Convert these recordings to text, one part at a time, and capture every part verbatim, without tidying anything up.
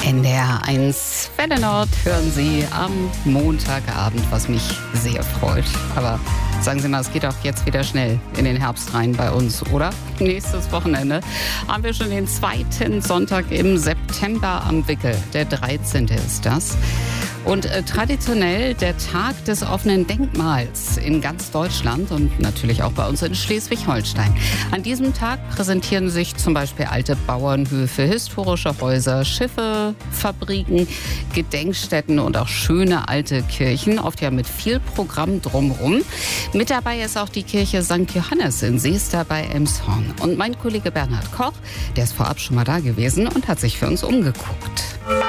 N D R eins Welle Nord hören Sie am Montagabend, was mich sehr freut. Aber sagen Sie mal, es geht auch jetzt wieder schnell in den Herbst rein bei uns, oder? Nächstes Wochenende haben wir schon den zweiten Sonntag im September am Wickel. Der dreizehnte ist das. Und äh, traditionell der Tag des offenen Denkmals in ganz Deutschland und natürlich auch bei uns in Schleswig-Holstein. An diesem Tag präsentieren sich zum Beispiel alte Bauernhöfe, historische Häuser, Schiffe, Fabriken, Gedenkstätten und auch schöne alte Kirchen, oft ja mit viel Programm drumherum. Mit dabei ist auch die Kirche Sankt Johannes in Seester bei Elmshorn. Und mein Kollege Bernhard Koch, der ist vorab schon mal da gewesen und hat sich für uns umgeguckt.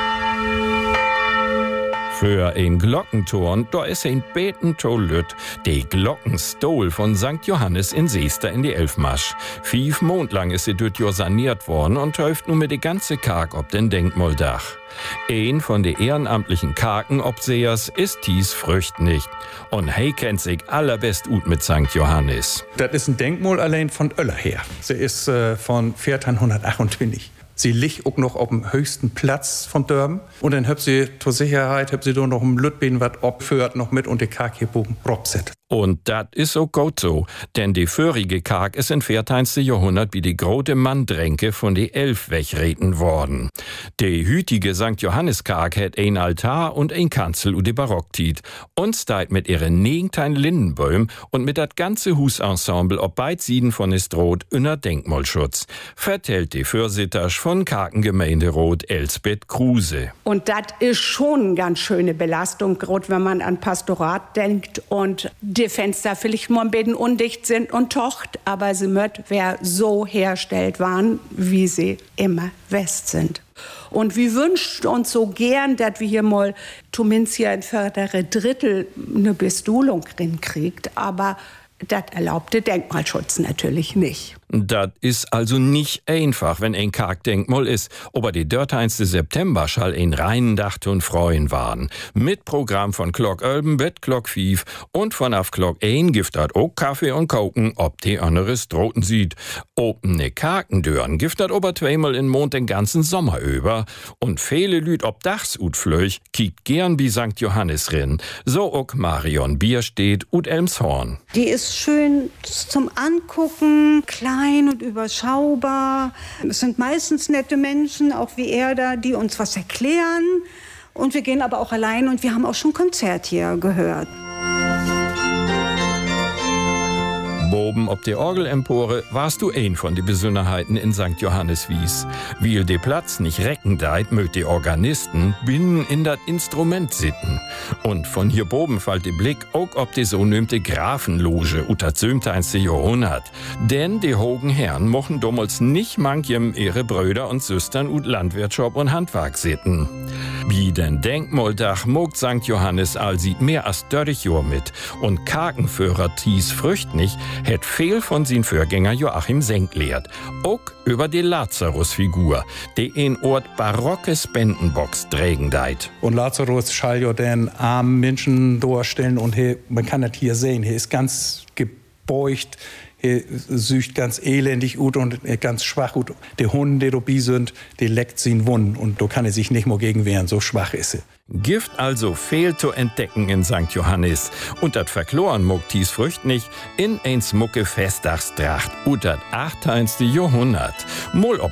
Für ein Glockenturm, da ist ein beten Lütt, die Glockenstol von Sankt Johannes in Seester in die Elfmarsch. Fief Mond lang ist sie dort jo saniert worden und häuft nun mit die ganze Karg ob den Denkmaldach. Ein von de ehrenamtlichen Karkenobsehers ist Thies Frücht nicht. Und hey kennt sich allerbest gut mit Sankt Johannes. Das ist ein Denkmal allein von Öller her. Sie ist äh, von vierzehnhundertachtundzwanzig. Sie liegt auch noch auf dem höchsten Platz von Dörben. Und dann hab sie zur Sicherheit, hab sie da noch im Lütben was abführt, noch mit und die Karg hier oben robset. Und dat is so gut so, denn die vorige Karg ist im vierzehntsten Jahrhundert wie die grote Manndränke von die Elf wegreten worden. Die hütige Sankt Johannes Karg hat ein Altar und ein Kanzel u de Barocktit und steit mit ihren negentein Lindenbäum und mit dat ganze Husensemble ob beid Sieden von Estrot unter Denkmalschutz, vertellt die Fürsittersch von Karkengemeinderat Elsbeth Kruse. Und das ist schon eine ganz schöne Belastung, gerade wenn man an Pastorat denkt und die Fenster vielleicht mal ein bisschen undicht sind und tocht, aber sie möcht wer so herstellt waren, wie sie immer west sind. Und wir wünscht uns so gern, dass wir hier mal zumindest hier ein vordere Drittel eine Bestulung kriegt, aber das erlaubt der Denkmalschutz natürlich nicht. Das ist also nicht einfach, wenn ein Kargdenkmal ist. Aber die dörteinste September schall ein reinen Dacht und Freuen waren. Mit Programm von Glock Ölben bis Glock Fief und von auf Glock ein gibt dat auch Kaffee und Koken, ob die anderes droten sieht. Opene Karkendören gibt dat aber zweimal in Mond den ganzen Sommer über. Und viele Lüd ob Dachs ut flöch, kiekt gern wie Sankt Johannes rin. So auch Marion Bierstedt ut Elmshorn. Die ist schön zum Angucken, klar und überschaubar. Es sind meistens nette Menschen, auch wie er da, die uns was erklären. Und wir gehen aber auch allein und wir haben auch schon Konzert hier gehört. Boben ob die Orgelempore warst du ein von die Besonderheiten in Sankt Johannes wies. Weil de Platz nicht recken deit, mögt die Organisten binnen in dat Instrument sitten. Und von hier boben fällt die Blick auch ob die so nömte Grafenloge uter zömteinste Jahrhundert. Denn die hogen Herren mochen damals nicht manchem ihre Brüder und Süstern ut Landwirtschaft und Handwerk sitten. Wie den Denkmaldach mogt Sankt Johannes all sieht mehr als dörrig Jahr mit. Und Karkenführer Thies Frücht nicht, hätt viel von sin Vorgänger Joachim Senk lehrt. Auch über die Lazarus-Figur, die in Ort barocke Spendenbox trägen deit. Und Lazarus schall ja den armen Menschen durchstellen und he, man kann das hier sehen, er ist ganz gebeugt, er sücht ganz elendig ut und ganz schwach ut. Die Hunde, die dabei sind, die leckt sie in Wunden und da kann er sich nicht mehr gegen wehren, so schwach ist er. Gift also fehlt zu entdecken in Sankt Johannes. Und dat verkloren mogt Thies Frücht nicht in ein smucke Festdachstracht ut dat achteinste Jahrhundert. Mol ob